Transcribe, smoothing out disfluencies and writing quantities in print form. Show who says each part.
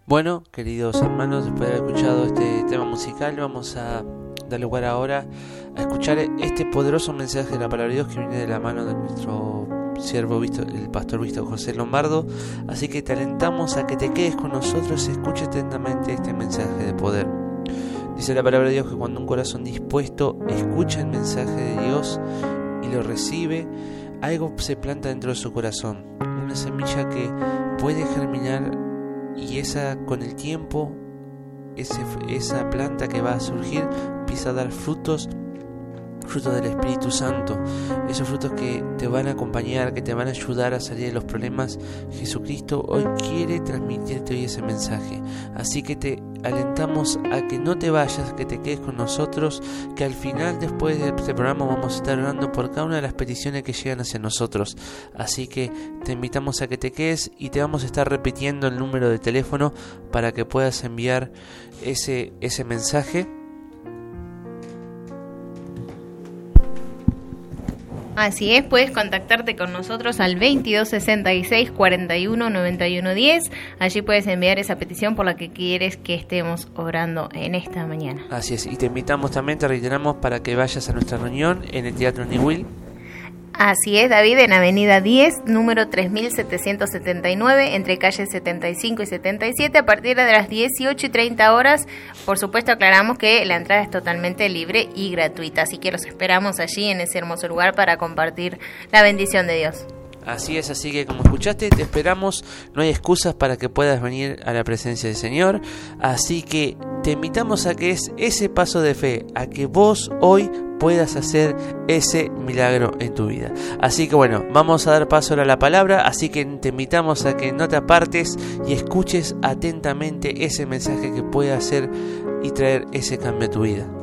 Speaker 1: Bueno, queridos hermanos, después de haber escuchado este tema musical, vamos a dar lugar ahora a escuchar este poderoso mensaje de la palabra de Dios que viene de la mano de nuestro siervo, el pastor Víctor José Lombardo. Así que te alentamos a que te quedes con nosotros y escuches atentamente este mensaje de poder. Dice la palabra de Dios que cuando un corazón dispuesto escucha el mensaje de Dios y lo recibe, algo se planta dentro de su corazón, una semilla que puede germinar, y con el tiempo esa planta que va a surgir empieza a dar frutos del Espíritu Santo, esos frutos que te van a acompañar, que te van a ayudar a salir de los problemas. Jesucristo hoy quiere transmitirte hoy ese mensaje, así que te alentamos a que no te vayas, que te quedes con nosotros, que al final, después de este programa, vamos a estar orando por cada una de las peticiones que llegan hacia nosotros. Así que te invitamos a que te quedes y te vamos a estar repitiendo el número de teléfono para que puedas enviar ese mensaje.
Speaker 2: Así es, puedes contactarte con nosotros al 22 66 41 91 10. Allí puedes enviar esa petición por la que quieres que estemos orando en esta mañana.
Speaker 1: Así es, y te invitamos también, te reiteramos, para que vayas a nuestra reunión en el Teatro Niwil.
Speaker 2: Así es, David, en Avenida 10, número 3779, entre calles 75 y 77, a partir de las 18:30 horas. Por supuesto, aclaramos que la entrada es totalmente libre y gratuita, así que los esperamos allí en ese hermoso lugar para compartir la bendición de Dios.
Speaker 1: Así es, así que como escuchaste, te esperamos, no hay excusas para que puedas venir a la presencia del Señor, así que te invitamos a que es ese paso de fe, a que vos hoy puedas hacer ese milagro en tu vida. Así que bueno, vamos a dar paso ahora a la palabra, así que te invitamos a que no te apartes y escuches atentamente ese mensaje que puede hacer y traer ese cambio a tu vida.